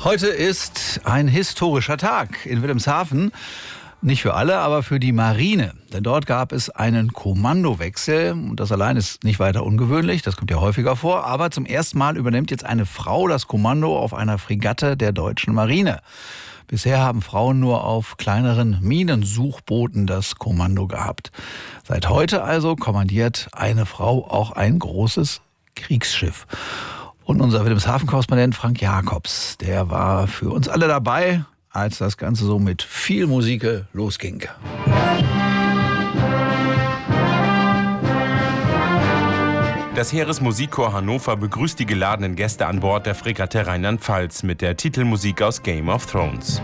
Heute ist ein historischer Tag in Wilhelmshaven. Nicht für alle, aber für die Marine. Denn dort gab es einen Kommandowechsel. Und das allein ist nicht weiter ungewöhnlich, das kommt ja häufiger vor. Aber zum ersten Mal übernimmt jetzt eine Frau das Kommando auf einer Fregatte der deutschen Marine. Bisher haben Frauen nur auf kleineren Minensuchbooten das Kommando gehabt. Seit heute also kommandiert eine Frau auch ein großes Kriegsschiff. Und unser Wilhelmshaven-Korrespondent Frank Jacobs, der war für uns alle dabei, als das Ganze so mit viel Musik losging. Das Heeresmusikchor Hannover begrüßt die geladenen Gäste an Bord der Fregatte Rheinland-Pfalz mit der Titelmusik aus Game of Thrones.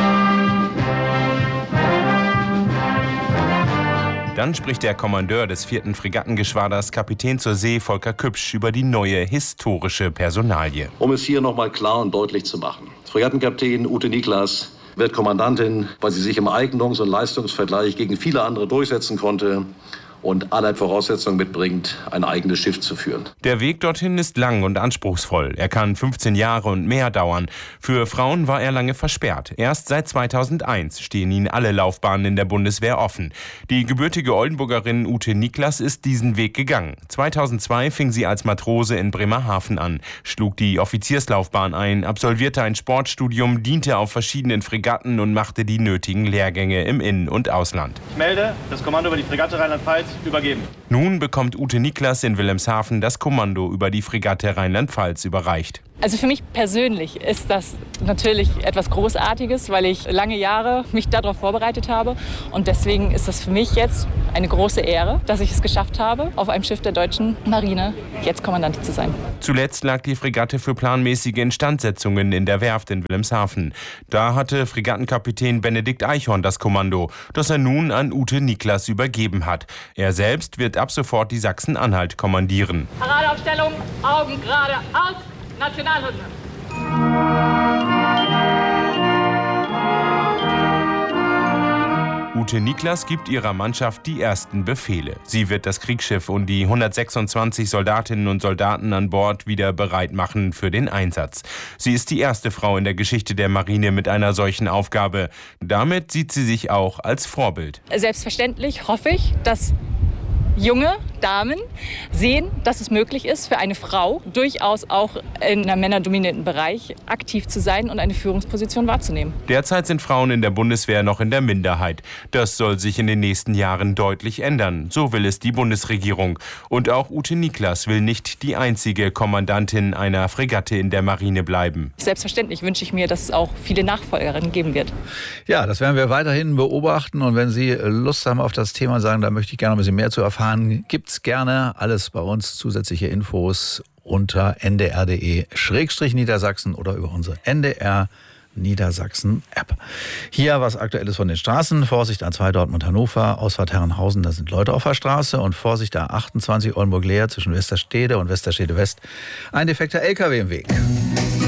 Dann spricht der Kommandeur des 4. Fregattengeschwaders, Kapitän zur See Volker Küpsch, über die neue historische Personalie. Um es hier nochmal klar und deutlich zu machen. Fregattenkapitän Ute Niklas wird Kommandantin, weil sie sich im Eignungs- und Leistungsvergleich gegen viele andere durchsetzen konnte und alle Voraussetzungen mitbringt, ein eigenes Schiff zu führen. Der Weg dorthin ist lang und anspruchsvoll. Er kann 15 Jahre und mehr dauern. Für Frauen war er lange versperrt. Erst seit 2001 stehen ihnen alle Laufbahnen in der Bundeswehr offen. Die gebürtige Oldenburgerin Ute Niklas ist diesen Weg gegangen. 2002 fing sie als Matrose in Bremerhaven an, schlug die Offizierslaufbahn ein, absolvierte ein Sportstudium, diente auf verschiedenen Fregatten und machte die nötigen Lehrgänge im In- und Ausland. Ich melde das Kommando über die Fregatte Rheinland-Pfalz übergeben. Nun bekommt Ute Niklas in Wilhelmshaven das Kommando über die Fregatte Rheinland-Pfalz überreicht. Also für mich persönlich ist das natürlich etwas Großartiges, weil ich lange Jahre mich darauf vorbereitet habe. Und deswegen ist das für mich jetzt eine große Ehre, dass ich es geschafft habe, auf einem Schiff der deutschen Marine jetzt Kommandantin zu sein. Zuletzt lag die Fregatte für planmäßige Instandsetzungen in der Werft in Wilhelmshaven. Da hatte Fregattenkapitän Benedikt Eichhorn das Kommando, das er nun an Ute Niklas übergeben hat. Er selbst wird ab sofort die Sachsen-Anhalt kommandieren. Paradeaufstellung, Augen gerade aus, Nationalhymne. Ute Niklas gibt ihrer Mannschaft die ersten Befehle. Sie wird das Kriegsschiff und die 126 Soldatinnen und Soldaten an Bord wieder bereit machen für den Einsatz. Sie ist die erste Frau in der Geschichte der Marine mit einer solchen Aufgabe. Damit sieht sie sich auch als Vorbild. Selbstverständlich hoffe ich, dass junge Damen sehen, dass es möglich ist, für eine Frau durchaus auch in einem männerdominierten Bereich aktiv zu sein und eine Führungsposition wahrzunehmen. Derzeit sind Frauen in der Bundeswehr noch in der Minderheit. Das soll sich in den nächsten Jahren deutlich ändern. So will es die Bundesregierung. Und auch Ute Niklas will nicht die einzige Kommandantin einer Fregatte in der Marine bleiben. Selbstverständlich wünsche ich mir, dass es auch viele Nachfolgerinnen geben wird. Ja, das werden wir weiterhin beobachten. Und wenn Sie Lust haben auf das Thema und sagen, da möchte ich gerne ein bisschen mehr zu erfahren, gibt's gerne alles bei uns, zusätzliche Infos unter ndr.de/Niedersachsen oder über unsere NDR Niedersachsen-App. Hier was Aktuelles von den Straßen. Vorsicht A2 Dortmund-Hannover, Ausfahrt Herrenhausen, da sind Leute auf der Straße. Und Vorsicht A28 Oldenburg-Leer zwischen Westerstede und Westerstede-West. Ein defekter LKW im Weg.